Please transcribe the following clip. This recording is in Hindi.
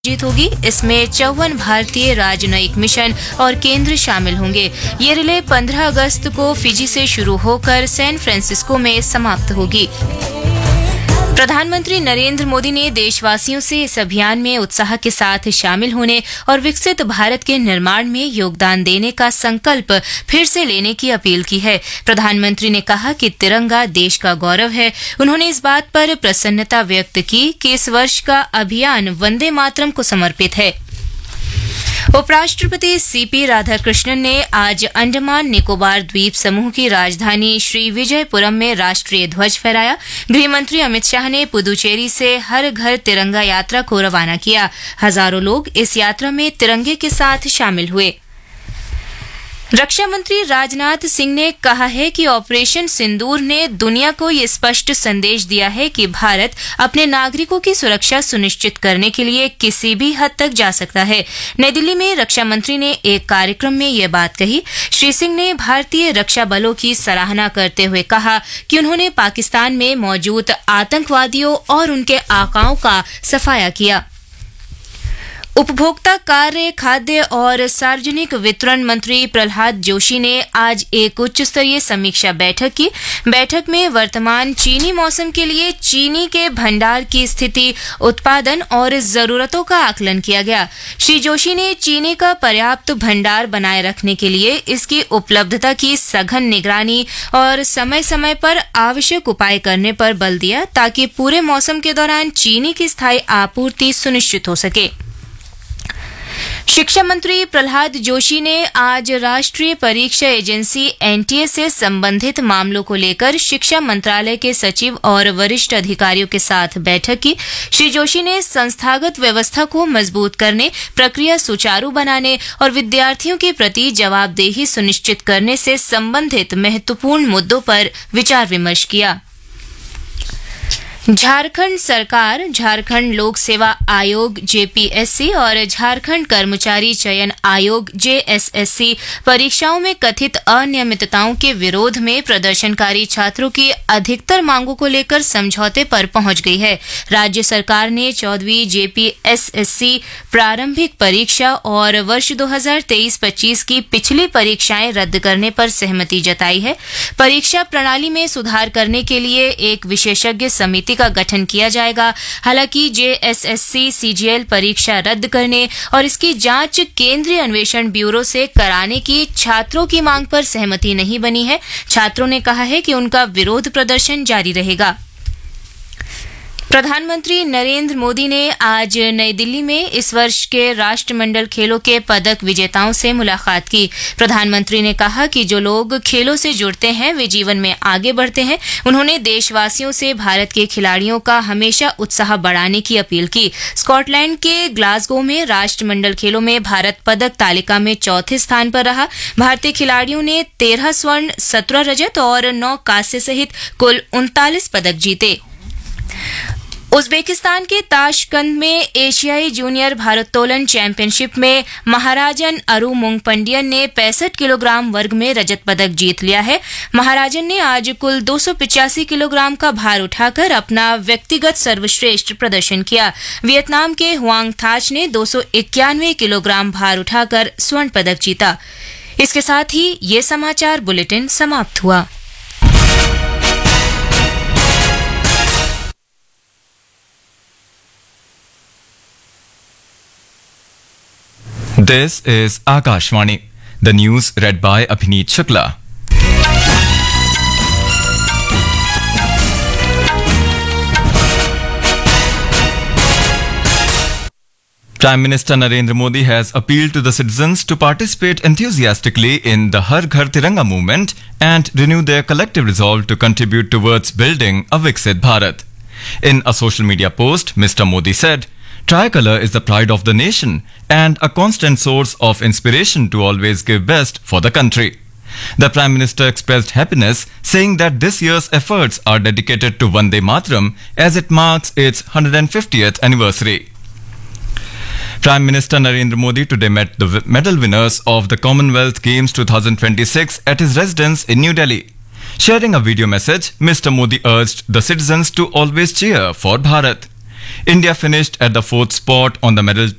जीत होगी। इसमें 54 भारतीय राजनयिक मिशन और केंद्र शामिल होंगे। ये रिले 15 अगस्त को फिजी से शुरू होकर सैन फ्रांसिस्को में समाप्त होगी। प्रधानमंत्री नरेंद्र मोदी ने देशवासियों से इस अभियान में उत्साह के साथ शामिल होने और विकसित भारत के निर्माण में योगदान देने का संकल्प फिर से लेने की अपील की है। प्रधानमंत्री ने कहा कि तिरंगा देश का गौरव है। उन्होंने इस बात पर प्रसन्नता व्यक्त की कि इस वर्ष का अभियान वंदे मातरम को समर्पित है। उपराष्ट्रपति सीपी राधाकृष्णन ने आज अंडमान निकोबार द्वीप समूह की राजधानी श्री विजयपुरम में राष्ट्रीय ध्वज फहराया। गृह मंत्री अमित शाह ने पुदुचेरी से हर घर तिरंगा यात्रा को रवाना किया। हजारों लोग इस यात्रा में तिरंगे के साथ शामिल हुए। रक्षा मंत्री राजनाथ सिंह ने कहा है कि ऑपरेशन सिंदूर ने दुनिया को ये स्पष्ट संदेश दिया है कि भारत अपने नागरिकों की सुरक्षा सुनिश्चित करने के लिए किसी भी हद तक जा सकता है। नई दिल्ली में रक्षा मंत्री ने एक कार्यक्रम में ये बात कही। श्री सिंह ने भारतीय रक्षा बलों की सराहना करते हुए कहा कि उन्होंने पाकिस्तान में मौजूद आतंकवादियों और उनके आकाओं का सफाया किया। उपभोक्ता कार्य, खाद्य और सार्वजनिक वितरण मंत्री प्रहलाद जोशी ने आज एक उच्च स्तरीय समीक्षा बैठक की। बैठक में वर्तमान चीनी मौसम के लिए चीनी के भंडार की स्थिति, उत्पादन और जरूरतों का आकलन किया गया। श्री जोशी ने चीनी का पर्याप्त भंडार बनाए रखने के लिए इसकी उपलब्धता की सघन निगरानी और समय समय पर आवश्यक उपाय करने पर बल दिया ताकि पूरे मौसम के दौरान चीनी की स्थायी आपूर्ति सुनिश्चित हो सके। शिक्षा मंत्री प्रहलाद जोशी ने आज राष्ट्रीय परीक्षा एजेंसी एनटीए से संबंधित मामलों को लेकर शिक्षा मंत्रालय के सचिव और वरिष्ठ अधिकारियों के साथ बैठक की। श्री जोशी ने संस्थागत व्यवस्था को मजबूत करने, प्रक्रिया सुचारू बनाने और विद्यार्थियों के प्रति जवाबदेही सुनिश्चित करने से संबंधित महत्वपूर्ण मुद्दों पर विचार विमर्श किया। झारखंड सरकार, झारखंड लोक सेवा आयोग जेपीएससी और झारखंड कर्मचारी चयन आयोग जेएसएससी परीक्षाओं में कथित अनियमितताओं के विरोध में प्रदर्शनकारी छात्रों की अधिकतर मांगों को लेकर समझौते पर पहुंच गई है। राज्य सरकार ने 14वीं जेपीएसएससी प्रारंभिक परीक्षा और वर्ष 2023-25 की पिछली परीक्षाएं रद्द करने पर सहमति जताई है। परीक्षा प्रणाली में सुधार करने के लिए एक विशेषज्ञ समिति का गठन किया जाएगा। हालांकि जेएसएससी सीजीएल परीक्षा रद्द करने और इसकी जांच केंद्रीय अन्वेषण ब्यूरो से कराने की छात्रों की मांग पर सहमति नहीं बनी है। छात्रों ने कहा है कि उनका विरोध प्रदर्शन जारी रहेगा। प्रधानमंत्री नरेंद्र मोदी ने आज नई दिल्ली में इस वर्ष के राष्ट्रमंडल खेलों के पदक विजेताओं से मुलाकात की। प्रधानमंत्री ने कहा कि जो लोग खेलों से जुड़ते हैं वे जीवन में आगे बढ़ते हैं। उन्होंने देशवासियों से भारत के खिलाड़ियों का हमेशा उत्साह बढ़ाने की अपील की। स्कॉटलैंड के ग्लासगो में राष्ट्रमंडल खेलों में भारत पदक तालिका में चौथे स्थान पर रहा। भारतीय खिलाड़ियों ने 13 स्वर्ण, 17 रजत और 9 कांस्य सहित कुल 39 पदक जीते। उज्बेकिस्तान के ताशकंद में एशियाई जूनियर भारोत्तोलन चैंपियनशिप में महाराजन अरुमुंगपंडियन ने 65 किलोग्राम वर्ग में रजत पदक जीत लिया है। महाराजन ने आज कुल 285 किलोग्राम का भार उठाकर अपना व्यक्तिगत सर्वश्रेष्ठ प्रदर्शन किया। वियतनाम के हुआंग थाच ने 291 किलोग्राम भार उठाकर स्वर्ण पदक जीता। इसके साथ ही ये समाचार बुलेटिन समाप्त हुआ। This is Akashvani. The news read by Abhineet Shukla. Prime Minister Narendra Modi has appealed to the citizens to participate enthusiastically in the Har Ghar Tiranga movement and renew their collective resolve to contribute towards building a Viksit Bharat. In a social media post, Mr. Modi said, "Tricolour is the pride of the nation and a constant source of inspiration to always give best for the country." The Prime Minister expressed happiness, saying that this year's efforts are dedicated to Vande Mataram as it marks its 150th anniversary. Prime Minister Narendra Modi today met the medal winners of the Commonwealth Games 2026 at his residence in New Delhi. Sharing a video message, Mr. Modi urged the citizens to always cheer for Bharat. India finished at the fourth spot on the medal